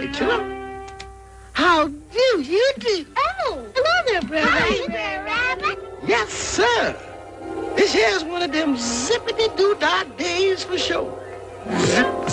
Mr. Killer. How do you do? Oh, hello there, Brer Rabbit. Hi, Brer Rabbit. Yes, sir. This here's one of them zippity-doo-dah days for sure. Zip,